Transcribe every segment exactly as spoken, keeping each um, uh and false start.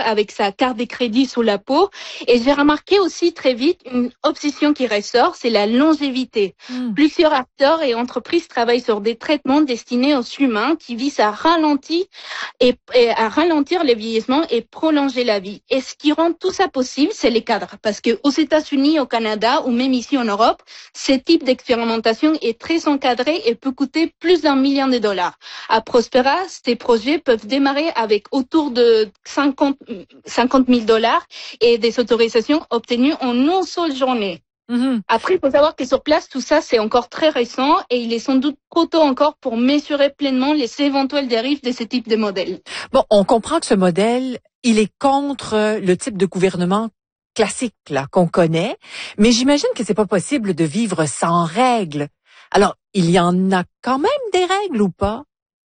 avec sa carte de crédit sous la peau. Et j'ai remarqué aussi très vite une obsession qui ressort, c'est la longévité. Mm. Plusieurs acteurs et entreprises travaillent sur des traitements destinés aux humains qui visent à ralentir et, et à ralentir le vieillissement et prolonger la vie. Et ce qui rend tout ça possible, c'est les cadres. Parce que aux États-Unis, au Canada ou même ici en Europe, ce type d'expérimentation est très encadré et peut coûter plus d'un million de dollars. À Prospera, ces projets peuvent démarrer avec autour de cinquante mille dollars et des autorisations obtenues en une seule journée. Mm-hmm. Après, il faut savoir que sur place, tout ça, c'est encore très récent et il est sans doute trop tôt encore pour mesurer pleinement les éventuelles dérives de ce type de modèle. Bon, on comprend que ce modèle, il est contre le type de gouvernement classique là qu'on connaît, mais j'imagine que c'est pas possible de vivre sans règles. Alors, il y en a quand même des règles ou pas?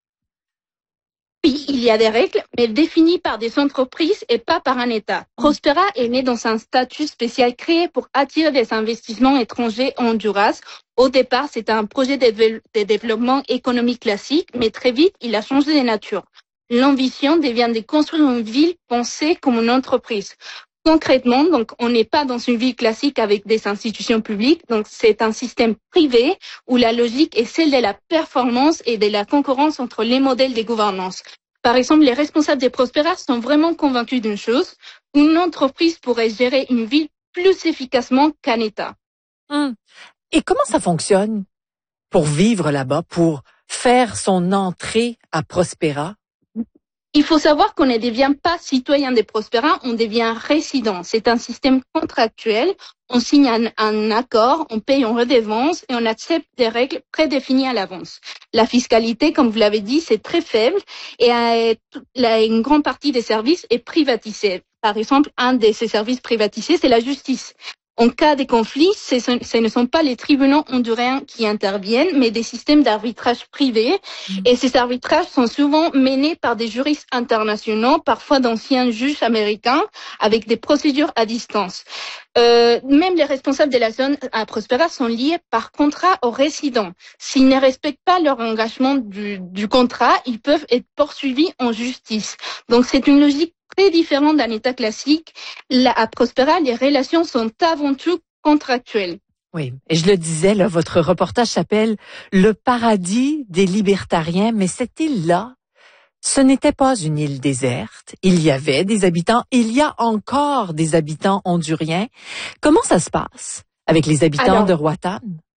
Oui, il y a des règles, mais définies par des entreprises et pas par un État. Prospera est né dans un statut spécial créé pour attirer des investissements étrangers en Honduras. Au départ, c'était un projet de, déve- de développement économique classique, mais très vite, il a changé de nature. L'ambition devient de construire une ville pensée comme une entreprise. Concrètement, donc, on n'est pas dans une ville classique avec des institutions publiques, donc c'est un système privé où la logique est celle de la performance et de la concurrence entre les modèles de gouvernance. Par exemple, les responsables des Prospera sont vraiment convaincus d'une chose, une entreprise pourrait gérer une ville plus efficacement qu'un État. Hum. Et comment ça fonctionne pour vivre là-bas, pour faire son entrée à Prospera? Il faut savoir qu'on ne devient pas citoyen des Prospera, on devient résident. C'est un système contractuel. On signe un, un accord, on paye en redevance et on accepte des règles prédéfinies à l'avance. La fiscalité, comme vous l'avez dit, c'est très faible et euh, la, une grande partie des services est privatisée. Par exemple, un de ces services privatisés, c'est la justice. En cas de conflit, ce, ce ne sont pas les tribunaux honduréens qui interviennent, mais des systèmes d'arbitrage privés. Mmh. Et ces arbitrages sont souvent menés par des juristes internationaux, parfois d'anciens juges américains, avec des procédures à distance. Euh, même les responsables de la zone à Prospera sont liés par contrat aux résidents. S'ils ne respectent pas leur engagement du, du contrat, ils peuvent être poursuivis en justice. Donc c'est une logique très différent d'un État classique. Là, à Prospera, les relations sont avant tout contractuelles. Oui, et je le disais, là, votre reportage s'appelle « Le paradis des libertariens », mais cette île-là, ce n'était pas une île déserte. Il y avait des habitants, il y a encore des habitants honduriens. Comment ça se passe avec les habitants Alors, de Roatan?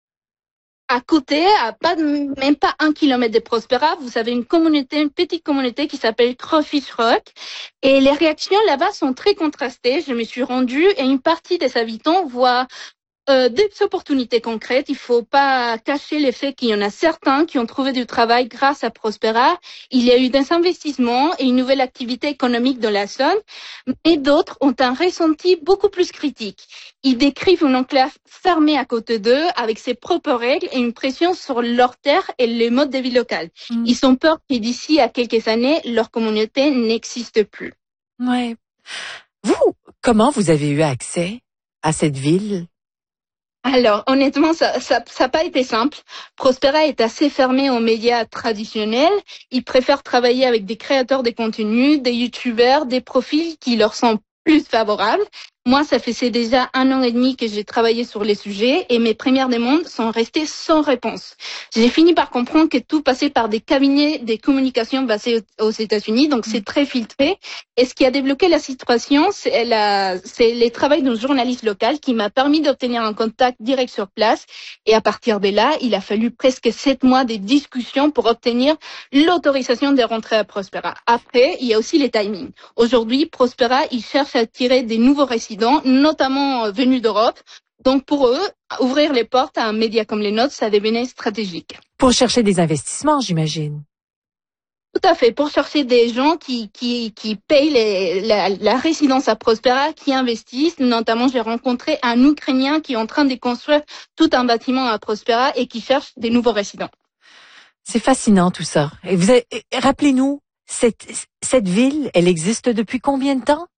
À côté, à pas même pas un kilomètre de Prospera, vous avez une communauté, une petite communauté qui s'appelle Crawfish Rock. Et les réactions là-bas sont très contrastées. Je me suis rendue et une partie des habitants voit Euh, des opportunités concrètes. Il faut pas cacher le fait qu'il y en a certains qui ont trouvé du travail grâce à Prospera. Il y a eu des investissements et une nouvelle activité économique dans la zone, mais d'autres ont un ressenti beaucoup plus critique. Ils décrivent une enclave fermée à côté d'eux avec ses propres règles et une pression sur leur terre et les modes de vie locales. Mmh. Ils ont peur que d'ici à quelques années, leur communauté n'existe plus. Ouais. Vous, comment vous avez eu accès à cette ville? Alors, honnêtement, ça, ça, ça n'a pas été simple. Prospera est assez fermé aux médias traditionnels. Ils préfèrent travailler avec des créateurs de contenu, des youtubeurs, des profils qui leur sont plus favorables. Moi, ça fait déjà un an et demi que j'ai travaillé sur les sujets et mes premières demandes sont restées sans réponse. J'ai fini par comprendre que tout passait par des cabinets de communication basés aux États-Unis, donc c'est très filtré. Et ce qui a débloqué la situation, c'est, la, c'est le travail d'un journaliste local qui m'a permis d'obtenir un contact direct sur place. Et à partir de là, il a fallu presque sept mois de discussions pour obtenir l'autorisation de rentrer à Prospera. Après, il y a aussi les timings. Aujourd'hui, Prospera, il cherche à attirer des nouveaux résidents, notamment venus d'Europe. Donc pour eux, ouvrir les portes à un média comme les nôtres, ça devenait stratégique. Pour chercher des investissements, j'imagine. Tout à fait, pour chercher des gens qui qui qui payent les, la, la résidence à Prospera, qui investissent. Notamment, j'ai rencontré un Ukrainien qui est en train de construire tout un bâtiment à Prospera et qui cherche des nouveaux résidents. C'est fascinant tout ça. Et vous avez, rappelez-nous, cette cette ville, elle existe depuis combien de temps?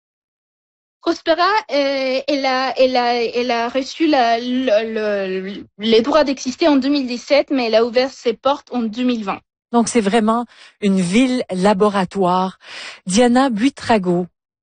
Prospera, euh, elle a, elle a, elle a reçu la, le, le, les droits d'exister en deux mille dix-sept, mais elle a ouvert ses portes en deux mille vingt. Donc c'est vraiment une ville laboratoire. Diana Buitrago,